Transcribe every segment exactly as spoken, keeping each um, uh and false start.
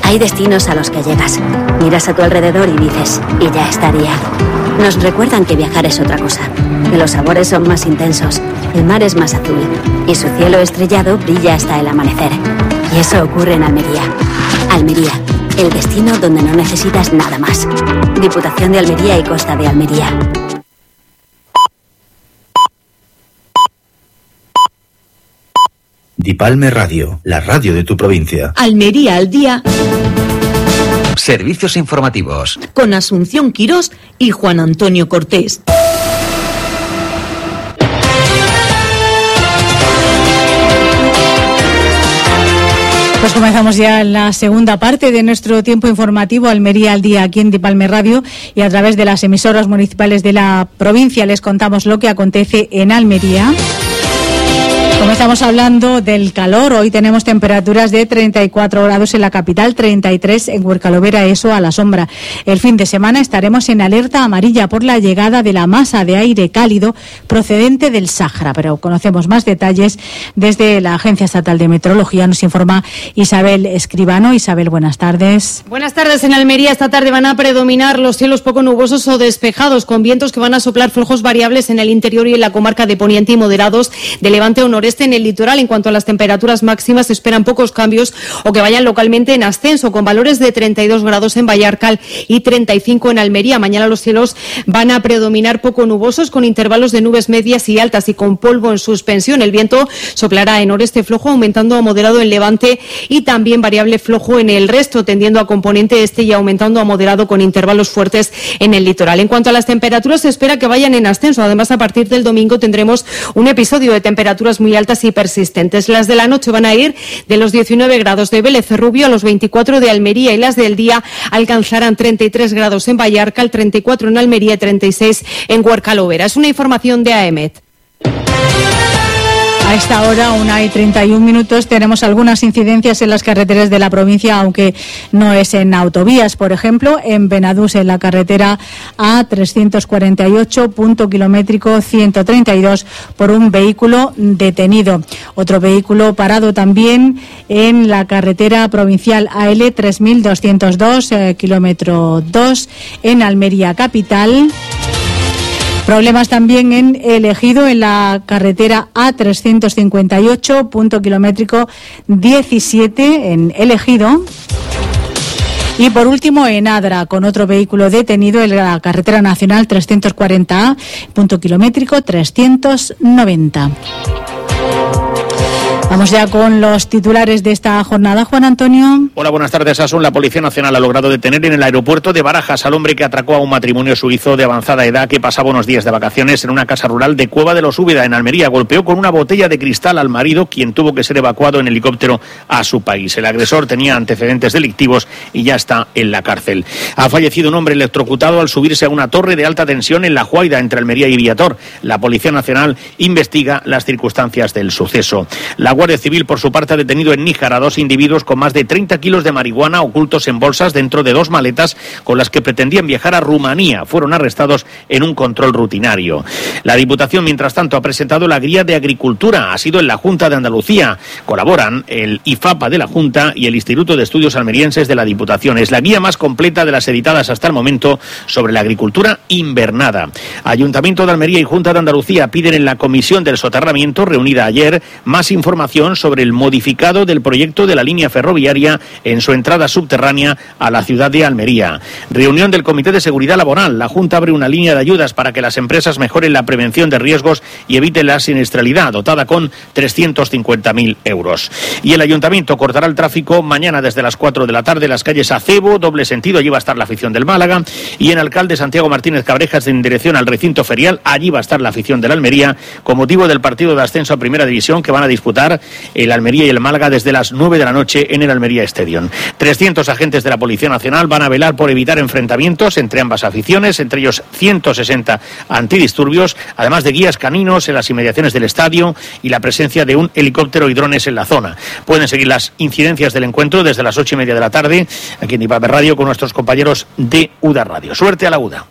Hay destinos a los que llegas, miras a tu alrededor y dices, y ya estaría. Nos recuerdan que viajar es otra cosa, que los sabores son más intensos, el mar es más azul y su cielo estrellado brilla hasta el amanecer. Y eso ocurre en Almería. Almería, el destino donde no necesitas nada más. Diputación de Almería y Costa de Almería. Dipalme Radio, la radio de tu provincia. Almería al día. Servicios informativos. Con Asunción Quirós y Juan Antonio Cortés. Pues comenzamos ya la segunda parte de nuestro tiempo informativo Almería al día aquí en Dipalme Radio, y a través de las emisoras municipales de la provincia les contamos lo que acontece en Almería. Comenzamos hablando del calor. Hoy tenemos temperaturas de treinta y cuatro grados en la capital, treinta y tres en Huercalovera, eso a la sombra. El fin de semana estaremos en alerta amarilla por la llegada de la masa de aire cálido procedente del Sáhara, pero conocemos más detalles desde la Agencia Estatal de Meteorología. Nos informa Isabel Escribano. Isabel, buenas tardes. Buenas tardes. En Almería esta tarde van a predominar los cielos poco nubosos o despejados, con vientos que van a soplar flojos variables en el interior y en la comarca de Poniente y moderados de levante o noreste en el litoral. En cuanto a las temperaturas máximas, se esperan pocos cambios o que vayan localmente en ascenso, con valores de treinta y dos grados en Vallarcal y treinta y cinco en Almería. Mañana los cielos van a predominar poco nubosos, con intervalos de nubes medias y altas y con polvo en suspensión. El viento soplará en noreste flojo, aumentando a moderado en levante y también variable flojo en el resto, tendiendo a componente este y aumentando a moderado con intervalos fuertes en el litoral. En cuanto a las temperaturas, se espera que vayan en ascenso. Además, a partir del domingo tendremos un episodio de temperaturas muy altas y persistentes. Las de la noche van a ir de los diecinueve grados de Vélez Rubio a los veinticuatro de Almería, y las del día alcanzarán treinta y tres grados en Vallarcal, treinta y cuatro en Almería y treinta y seis en Huercalovera. Es una información de A E M E T. A esta hora, una y treinta y un minutos, tenemos algunas incidencias en las carreteras de la provincia, aunque no es en autovías. Por ejemplo, en Benadús, en la carretera A trescientos cuarenta y ocho, punto kilométrico ciento treinta y dos, por un vehículo detenido. Otro vehículo parado también en la carretera provincial A L tres mil doscientos dos, eh, kilómetro dos, en Almería capital. Problemas también en El Ejido, en la carretera A trescientos cincuenta y ocho, punto kilométrico diecisiete, en El Ejido. Y por último, en Adra, con otro vehículo detenido en la carretera nacional trescientos cuarenta A, punto kilométrico trescientos noventa. Vamos ya con los titulares de esta jornada. Juan Antonio. Hola, buenas tardes, Asun. La Policía Nacional ha logrado detener en el aeropuerto de Barajas al hombre que atracó a un matrimonio suizo de avanzada edad que pasaba unos días de vacaciones en una casa rural de Cueva de los Úbeda, en Almería. Golpeó con una botella de cristal al marido, quien tuvo que ser evacuado en helicóptero a su país. El agresor tenía antecedentes delictivos y ya está en la cárcel. Ha fallecido un hombre electrocutado al subirse a una torre de alta tensión en La Juaida, entre Almería y Villator. La Policía Nacional investiga las circunstancias del suceso. La Guardia Civil, por su parte, ha detenido en Níjar a dos individuos con más de treinta kilos de marihuana ocultos en bolsas dentro de dos maletas con las que pretendían viajar a Rumanía. Fueron arrestados en un control rutinario. La Diputación, mientras tanto, ha presentado la guía de agricultura. Ha sido en la Junta de Andalucía. Colaboran el I F A P A de la Junta y el Instituto de Estudios Almerienses de la Diputación. Es la guía más completa de las editadas hasta el momento sobre la agricultura invernada. Ayuntamiento de Almería y Junta de Andalucía piden en la Comisión del Soterramiento, reunida ayer, más información sobre el modificado del proyecto de la línea ferroviaria en su entrada subterránea a la ciudad de Almería. Reunión del Comité de Seguridad Laboral. La Junta abre una línea de ayudas para que las empresas mejoren la prevención de riesgos y eviten la siniestralidad, dotada con trescientos cincuenta mil euros. Y el Ayuntamiento cortará el tráfico mañana desde las cuatro de la tarde en las calles Acebo, doble sentido, allí va a estar la afición del Málaga, y en Alcalde Santiago Martínez Cabrejas en dirección al recinto ferial, allí va a estar la afición del Almería, con motivo del partido de ascenso a Primera División que van a disputar el Almería y el Málaga desde las nueve de la noche en el Almería Stadium. trescientos agentes de la Policía Nacional van a velar por evitar enfrentamientos entre ambas aficiones, entre ellos ciento sesenta antidisturbios, además de guías caninos en las inmediaciones del estadio y la presencia de un helicóptero y drones en la zona. Pueden seguir las incidencias del encuentro desde las ocho y media de la tarde aquí en Dipalme Radio con nuestros compañeros de UDA Radio. Suerte a la UDA.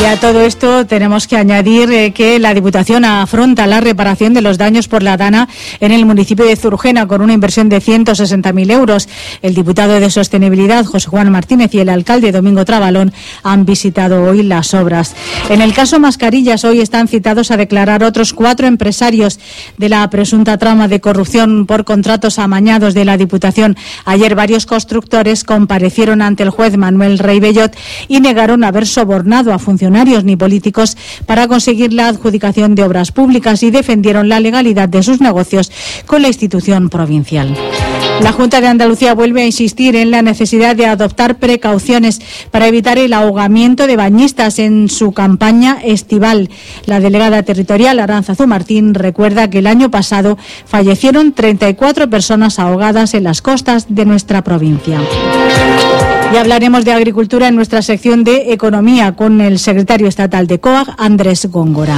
Y a todo esto tenemos que añadir eh, que la Diputación afronta la reparación de los daños por la dana en el municipio de Zurgena con una inversión de ciento sesenta mil euros. El diputado de Sostenibilidad, José Juan Martínez, y el alcalde, Domingo Trabalón, han visitado hoy las obras. En el caso Mascarillas, hoy están citados a declarar otros cuatro empresarios de la presunta trama de corrupción por contratos amañados de la Diputación. Ayer varios constructores comparecieron ante el juez Manuel Rey Bellot y negaron haber sobornado a funcionarios ni políticos para conseguir la adjudicación de obras públicas y defendieron la legalidad de sus negocios con la institución provincial. La Junta de Andalucía vuelve a insistir en la necesidad de adoptar precauciones para evitar el ahogamiento de bañistas en su campaña estival. La delegada territorial, Arantzazu Martín, recuerda que el año pasado fallecieron treinta y cuatro personas ahogadas en las costas de nuestra provincia. Y hablaremos de agricultura en nuestra sección de Economía con el secretario estatal de COAG, Andrés Góngora.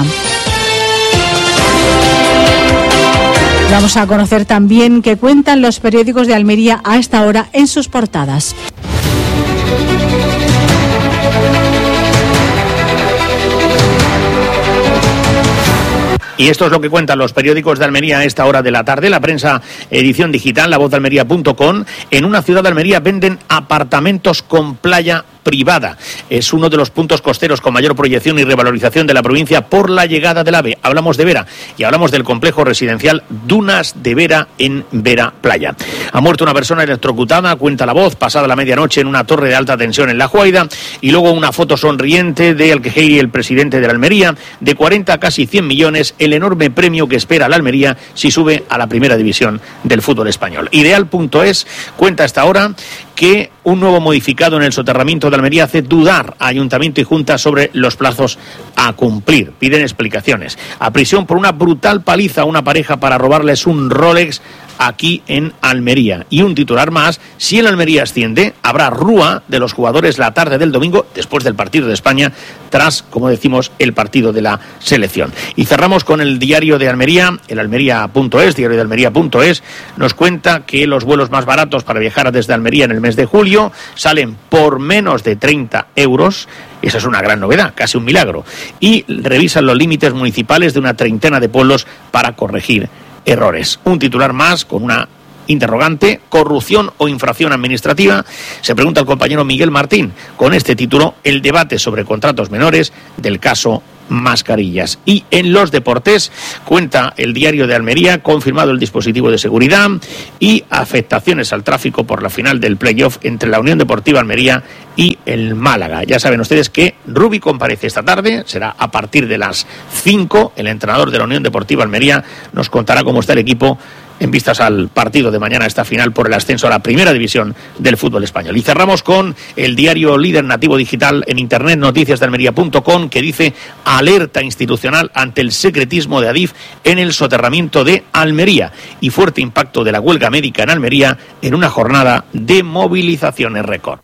Vamos a conocer también qué cuentan los periódicos de Almería a esta hora en sus portadas. Y esto es lo que cuentan los periódicos de Almería a esta hora de la tarde. La prensa, edición digital, la voz de almería punto com. En una ciudad de Almería venden apartamentos con playa privada. Es uno de los puntos costeros con mayor proyección y revalorización de la provincia por la llegada del AVE. Hablamos de Vera y hablamos del complejo residencial Dunas de Vera en Vera Playa. Ha muerto una persona electrocutada, cuenta La Voz, pasada la medianoche en una torre de alta tensión en La Juaida, y luego una foto sonriente de Alquejeiri, el presidente de la Almería, de cuarenta a casi cien millones, el enorme premio que espera la Almería si sube a la primera división del fútbol español. Ideal punto es cuenta hasta ahora que un nuevo modificado en el soterramiento de Almería hace dudar a Ayuntamiento y Junta sobre los plazos a cumplir. Piden explicaciones. A prisión por una brutal paliza a una pareja para robarles un Rolex aquí en Almería. Y un titular más: si el Almería asciende, habrá rúa de los jugadores la tarde del domingo, después del partido de España, tras, como decimos, el partido de la selección. Y cerramos con el diario de Almería, el almería punto es, diario de almería punto es, nos cuenta que los vuelos más baratos para viajar desde Almería en el mes de julio salen por menos de treinta euros. Esa es una gran novedad, casi un milagro. Y revisan los límites municipales de una treintena de pueblos para corregir errores. Un titular más con una interrogante: corrupción o infracción administrativa. Se pregunta el compañero Miguel Martín con este título: el debate sobre contratos menores del caso Mascarillas. Y en los deportes cuenta el diario de Almería: confirmado el dispositivo de seguridad y afectaciones al tráfico por la final del playoff entre la Unión Deportiva Almería y el Málaga. Ya saben ustedes que Rubi comparece esta tarde, será a partir de las cinco. El entrenador de la Unión Deportiva Almería nos contará cómo está el equipo en vistas al partido de mañana, esta final por el ascenso a la primera división del fútbol español. Y cerramos con el diario líder nativo digital en internet, noticias de almería punto com, que dice: alerta institucional ante el secretismo de Adif en el soterramiento de Almería y fuerte impacto de la huelga médica en Almería en una jornada de movilizaciones récord.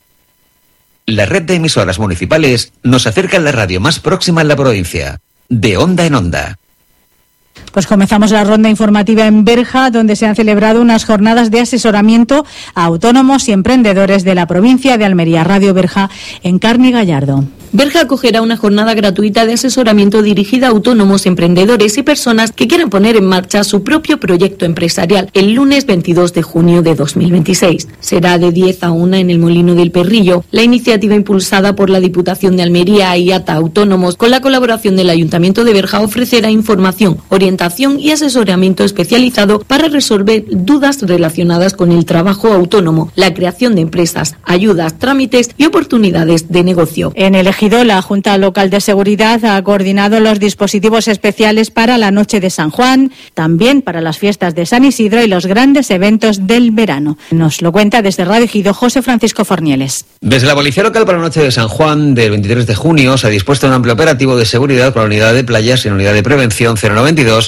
La red de emisoras municipales nos acerca a la radio más próxima en la provincia, de onda en onda. Pues comenzamos la ronda informativa en Berja, donde se han celebrado unas jornadas de asesoramiento a autónomos y emprendedores de la provincia de Almería. Radio Berja, en Carni Gallardo. Berja acogerá una jornada gratuita de asesoramiento dirigida a autónomos, emprendedores y personas que quieran poner en marcha su propio proyecto empresarial el lunes veintidós de junio de dos mil veintiséis. Será de diez a una en el Molino del Perrillo. La iniciativa, impulsada por la Diputación de Almería y A T A Autónomos, con la colaboración del Ayuntamiento de Berja, ofrecerá información, orientación y asesoramiento especializado para resolver dudas relacionadas con el trabajo autónomo, la creación de empresas, ayudas, trámites y oportunidades de negocio. En el Ejido, la Junta Local de Seguridad ha coordinado los dispositivos especiales para la Noche de San Juan, también para las fiestas de San Isidro y los grandes eventos del verano. Nos lo cuenta desde Radio Ejido José Francisco Fornieles. Desde la Policía Local para la Noche de San Juan del veintitrés de junio se ha dispuesto un amplio operativo de seguridad con la unidad de playas y la unidad de prevención cero noventa y dos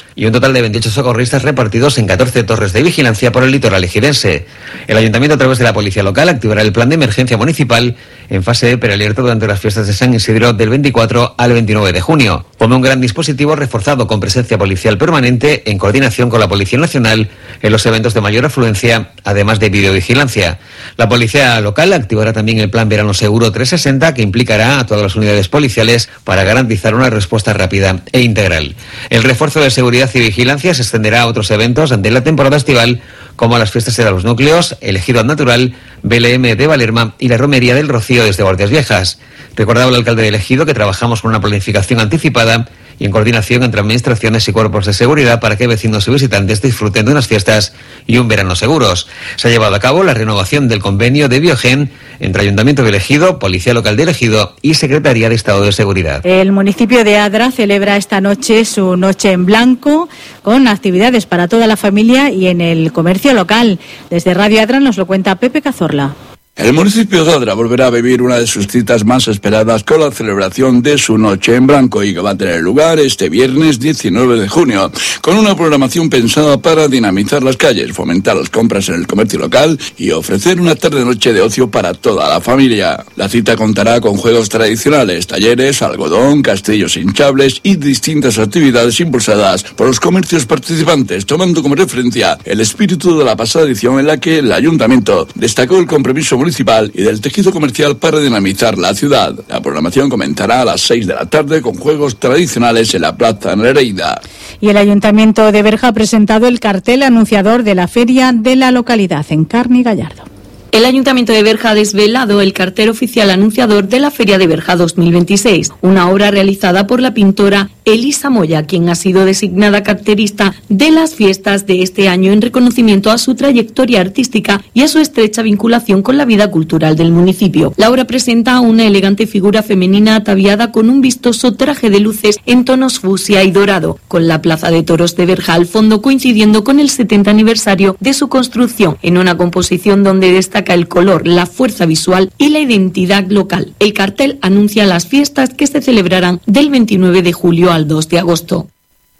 y un total de veintiocho socorristas repartidos en catorce torres de vigilancia por el litoral ejidense. El Ayuntamiento, a través de la Policía Local, activará el plan de emergencia municipal en fase de prealerta durante las fiestas de San Isidro del veinticuatro al veintinueve de junio. Como un gran dispositivo reforzado con presencia policial permanente en coordinación con la Policía Nacional en los eventos de mayor afluencia, además de videovigilancia. La Policía Local activará también el plan Verano Seguro trescientos sesenta, que implicará a todas las unidades policiales para garantizar una respuesta rápida e integral. El refuerzo de seguridad y vigilancia se extenderá a otros eventos de la temporada estival, como las fiestas de los núcleos, el Ejido Natural, B L M de Valerma y la Romería del Rocío desde Guardias Viejas. Recordaba el alcalde del Ejido que trabajamos con una planificación anticipada y en coordinación entre administraciones y cuerpos de seguridad para que vecinos y visitantes disfruten de unas fiestas y un verano seguros. Se ha llevado a cabo la renovación del convenio de Biogen entre Ayuntamiento del Ejido, Policía Local del Ejido y Secretaría de Estado de Seguridad. El municipio de Adra celebra esta noche su Noche en Blanco con actividades para toda la familia y en el comercio local. Desde Radio Adra nos lo cuenta Pepe Cazorla. El municipio de Adra volverá a vivir una de sus citas más esperadas con la celebración de su Noche en Blanco y que va a tener lugar este viernes diecinueve de junio, con una programación pensada para dinamizar las calles, fomentar las compras en el comercio local y ofrecer una tarde-noche de ocio para toda la familia. La cita contará con juegos tradicionales, talleres, algodón, castillos hinchables y distintas actividades impulsadas por los comercios participantes, tomando como referencia el espíritu de la pasada edición en la que el ayuntamiento destacó el compromiso municipal municipal y del tejido comercial para dinamizar la ciudad. La programación comenzará a las seis de la tarde con juegos tradicionales en la Plaza Nereida. Y el Ayuntamiento de Berja ha presentado el cartel anunciador de la feria de la localidad en Carni Gallardo. El Ayuntamiento de Berja ha desvelado el cartel oficial anunciador de la Feria de Berja dos mil veintiséis, una obra realizada por la pintora Elisa Moya, quien ha sido designada cartelista de las fiestas de este año en reconocimiento a su trayectoria artística y a su estrecha vinculación con la vida cultural del municipio. La obra presenta una elegante figura femenina ataviada con un vistoso traje de luces en tonos fucsia y dorado, con la Plaza de Toros de Berja al fondo coincidiendo con el setenta aniversario de su construcción, en una composición donde destaca el color, la fuerza visual y la identidad local. El cartel anuncia las fiestas que se celebrarán del veintinueve de julio al dos de agosto.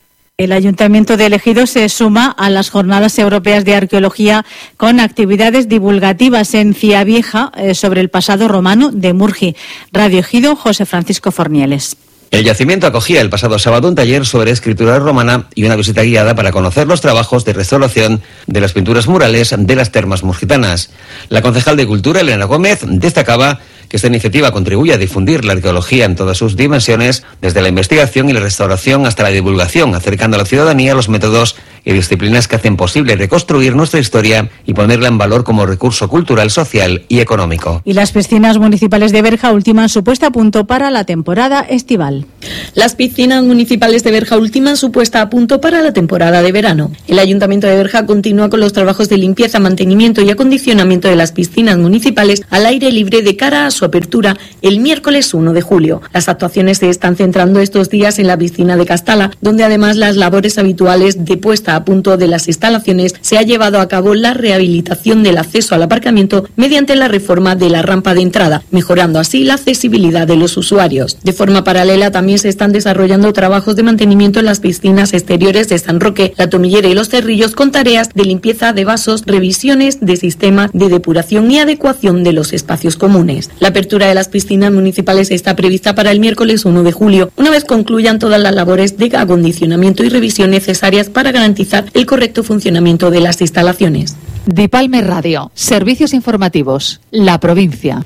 El Ayuntamiento de Ejido se suma a las Jornadas Europeas de Arqueología con actividades divulgativas en Ciavieja eh, sobre el pasado romano de Murgi. Radio Ejido, José Francisco Fornieles. El yacimiento acogía el pasado sábado un taller sobre escritura romana y una visita guiada para conocer los trabajos de restauración de las pinturas murales de las termas murgitanas. La concejal de Cultura, Elena Gómez, destacaba que esta iniciativa contribuye a difundir la arqueología en todas sus dimensiones, desde la investigación y la restauración hasta la divulgación, acercando a la ciudadanía los métodos y disciplinas que hacen posible reconstruir nuestra historia y ponerla en valor como recurso cultural, social y económico. Y las piscinas municipales de Berja ultiman su puesta a punto para la temporada estival. Las piscinas municipales de Berja ultiman su puesta a punto para la temporada de verano. El Ayuntamiento de Berja continúa con los trabajos de limpieza, mantenimiento y acondicionamiento de las piscinas municipales al aire libre de cara a su apertura el miércoles uno de julio. Las actuaciones se están centrando estos días en la piscina de Castala, donde además las labores habituales de puesta a punto de las instalaciones se ha llevado a cabo la rehabilitación del acceso al aparcamiento mediante la reforma de la rampa de entrada, mejorando así la accesibilidad de los usuarios. De forma paralela también se están desarrollando trabajos de mantenimiento en las piscinas exteriores de San Roque, La Tomillera y Los Cerrillos, con tareas de limpieza de vasos, revisiones de sistema de depuración y adecuación de los espacios comunes. La apertura de las piscinas municipales está prevista para el miércoles uno de julio, una vez concluyan todas las labores de acondicionamiento y revisión necesarias para garantizar el correcto funcionamiento de las instalaciones. Dipalme Radio, servicios informativos, la provincia.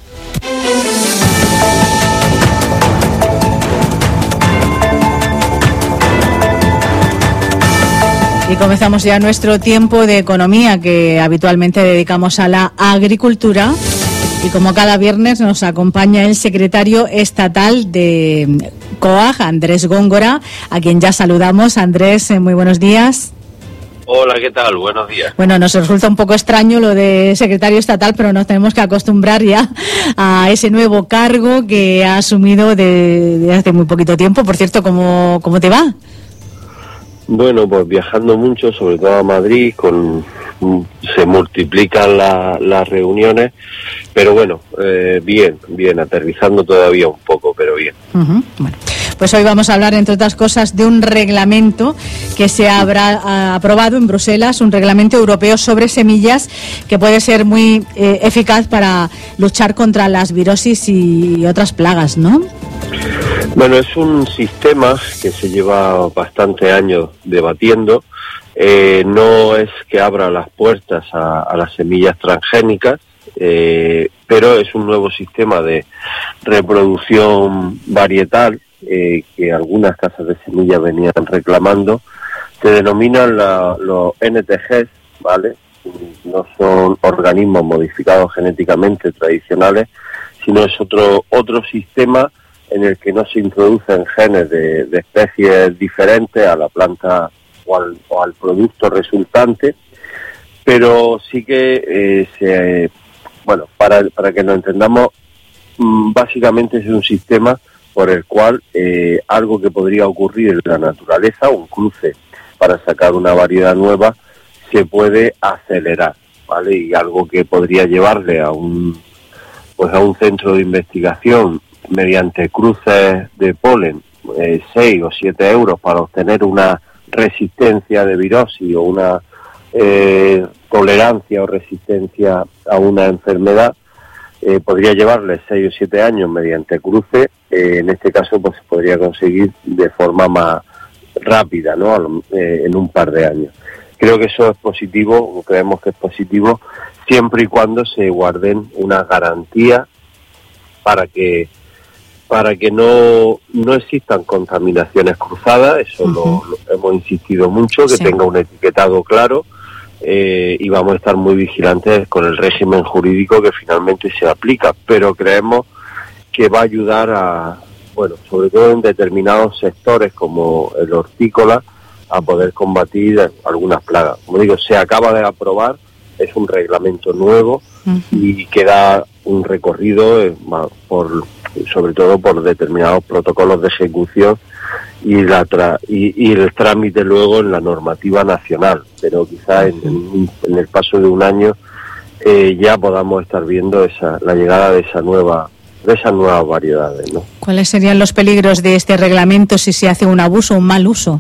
Y comenzamos ya nuestro tiempo de economía que habitualmente dedicamos a la agricultura. Y como cada viernes nos acompaña el secretario estatal de COAG, Andrés Góngora, a quien ya saludamos. Andrés, muy buenos días. Hola, ¿qué tal? Buenos días. Bueno, nos resulta un poco extraño lo de secretario estatal, pero nos tenemos que acostumbrar ya a ese nuevo cargo que ha asumido de, de hace muy poquito tiempo. Por cierto, ¿cómo, cómo te va? Bueno, pues viajando mucho, sobre todo a Madrid, con se multiplican la, las reuniones, pero bueno, eh, bien, bien, aterrizando todavía un poco, pero bien. Uh-huh. Bueno, Pues hoy vamos a hablar, entre otras cosas, de un reglamento que se habrá aprobado en Bruselas, un reglamento europeo sobre semillas que puede ser muy eh, eficaz para luchar contra las virosis y otras plagas, ¿no? Bueno, es un sistema que se lleva bastantes años debatiendo. Eh, no es que abra las puertas a, a las semillas transgénicas, eh, pero es un nuevo sistema de reproducción varietal eh, que algunas casas de semillas venían reclamando. Se denominan la, los N T Gs, ¿vale? No son organismos modificados genéticamente tradicionales, sino es otro otro sistema en el que no se introducen genes de, de especies diferentes a la planta o al, o al producto resultante, pero sí que eh, se, bueno, para, para que nos entendamos, básicamente es un sistema por el cual eh, algo que podría ocurrir en la naturaleza, un cruce para sacar una variedad nueva, se puede acelerar, ¿vale? Y algo que podría llevarle a un pues a un centro de investigación mediante cruces de polen, eh, seis o siete euros para obtener una resistencia de virosis o una eh, tolerancia o resistencia a una enfermedad, eh, podría llevarle seis o siete años mediante cruce. Eh, en este caso pues se podría conseguir de forma más rápida, ¿no? Eh, en un par de años. Creo que eso es positivo, creemos que es positivo, siempre y cuando se guarden una garantía para que para que no no existan contaminaciones cruzadas. Eso uh-huh. lo, lo hemos insistido mucho, que sí. tenga un etiquetado claro, eh, y vamos a estar muy vigilantes con el régimen jurídico que finalmente se aplica, pero creemos que va a ayudar a, bueno, sobre todo en determinados sectores como el hortícola, a poder combatir algunas plagas. Como digo, se acaba de aprobar, es un reglamento nuevo uh-huh. y queda un recorrido eh, por sobre todo por determinados protocolos de ejecución y la tra- y, y el trámite luego en la normativa nacional, pero quizá en, en, en el paso de un año eh, ya podamos estar viendo esa la llegada de esa nueva de esas nuevas variedades, ¿no? ¿Cuáles serían los peligros de este reglamento si se hace un abuso o un mal uso?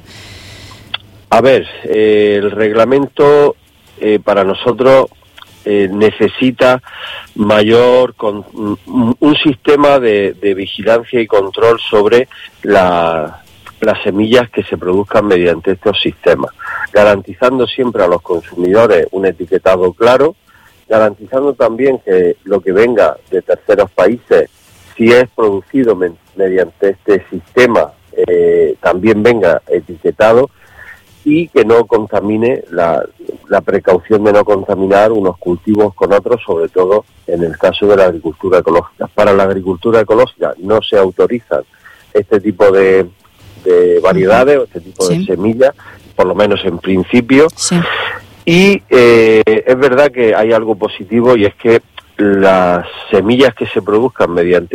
A ver, eh, el reglamento eh, para nosotros eh, necesita mayor con, un sistema de, de vigilancia y control sobre la, las semillas que se produzcan mediante estos sistemas, garantizando siempre a los consumidores un etiquetado claro, garantizando también que lo que venga de terceros países, si es producido me, mediante este sistema, eh, también venga etiquetado, y que no contamine, la, la precaución de no contaminar unos cultivos con otros, sobre todo en el caso de la agricultura ecológica. Para la agricultura ecológica no se autorizan este tipo de, de variedades o este tipo sí. de semillas, por lo menos en principio. Sí. Y eh, es verdad que hay algo positivo, y es que las semillas que se produzcan mediante